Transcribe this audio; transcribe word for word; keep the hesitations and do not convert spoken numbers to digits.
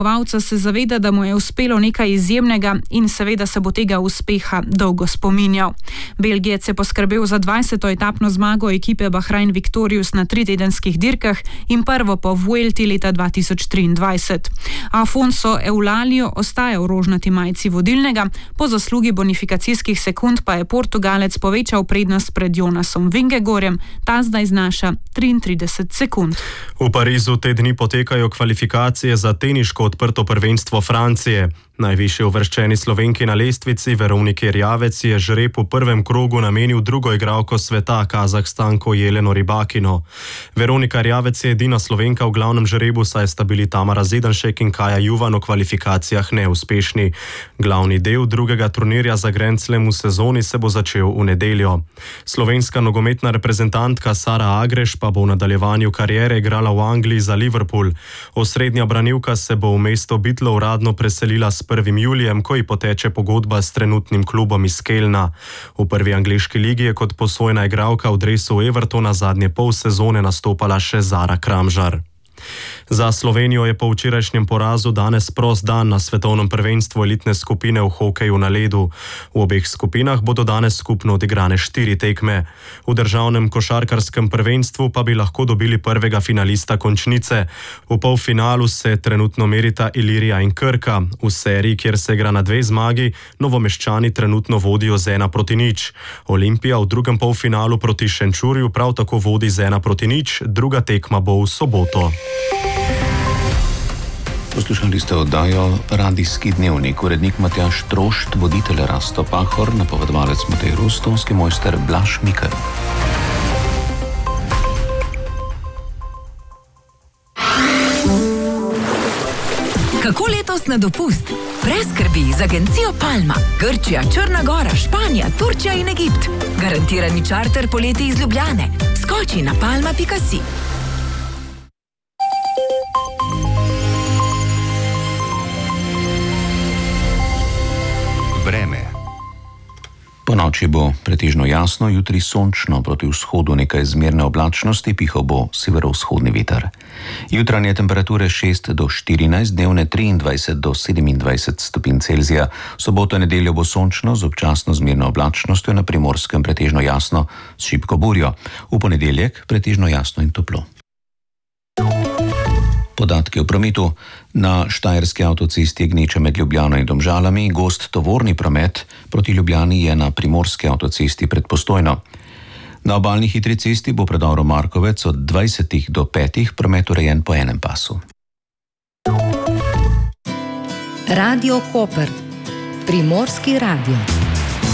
Zmagovalca se zaveda, da mu je uspelo nekaj izjemnega in seveda se bo tega uspeha dolgo spominjal. Belgijec je poskrbel za dvajseto etapno zmago ekipe Bahrain Victorious na tritedenskih dirkah in prvo po Vuelti leta dva tisoč triindvajset. Afonso Eulalio ostaja v rožnati majici vodilnega, po zaslugi bonifikacijskih sekund pa je Portugalec povečal prednost pred Jonasom Vingegorjem, ta zdaj znaša triintrideset sekund. V Parizu te dni potekajo kvalifikacije za teniško odprto prvenstvo Francije. Najvišje uvrščeni Slovenki na lestvici Veroniki Erjavec je žreb v prvem krogu namenil drugo igralko sveta, Kazahstanko Jeleno Rybakino. Veronika Erjavec je edina Slovenka v glavnem žrebu, saj sta bili Tamara Zidanšek in Kaja Juvan v kvalifikacijah neuspešni. Glavni del drugega turnirja za Grand Slam v sezoni se bo začel v nedeljo. Slovenska nogometna reprezentantka Sara Agreš pa bo v nadaljevanju kariere igrala v Angliji za Liverpool. Osrednja branilka se bo v mesto Bitlo uradno preselila s prvim julijem, ko ji poteče pogodba s trenutnim klubom iz Kelna. V prvi angleški ligi je kot posojena igralka v dresu Evertona zadnje pol sezone nastopala še Zara Kramžar. Za Slovenijo je po včerajšnjem porazu danes prost dan na svetovnem prvenstvu elitne skupine v hokeju na ledu. V obeh skupinah bodo danes skupno odigrane štiri tekme. V državnem košarkarskem prvenstvu pa bi lahko dobili prvega finalista končnice. V polfinalu se trenutno merita Ilirija in Krka. V seriji, kjer se igra na dve zmagi, Novomeščani trenutno vodijo z ena proti nič. Olimpija v drugem polfinalu proti Šenčurju prav tako vodi z ena proti nič, druga tekma bo v soboto. Poslušali ste oddajo Radijski dnevnik, urednik Matjaž Trošt, voditelj Rasto Pahor, napovedovalec Matej Rus, tonski mojster Blaž Mikar. Kako letos na dopust? Brez skrbi z agencijo Palma. Grčija, Črna Gora, Španija, Turčija in Egipt. Garantirani čarter poleti iz Ljubljane. Skoči na palma pika si. Vreme. Po noči bo pretežno jasno, jutri sončno, proti vzhodu nekaj zmerne oblačnosti, pihal bo severovzhodni veter. Jutranje temperature šest do štirinajst, dnevne triindvajset do sedemindvajset stopinj Celzija. Soboto in nedeljo bo sončno z občasno zmerno oblačnostjo, na Primorskem pretežno jasno s šibko burjo. V ponedeljek pretežno jasno in toplo. Podatki o prometu. Na Štajerski avtocesti je gneča med Ljubljano in Domžalami, gost tovorni promet proti Ljubljani je na Primorski avtocesti pred Postojno. Na obalni hitri cesti bo predor Markovec od dvajsetih do petih promet urejen po enem pasu. Radio Koper. Primorski radio.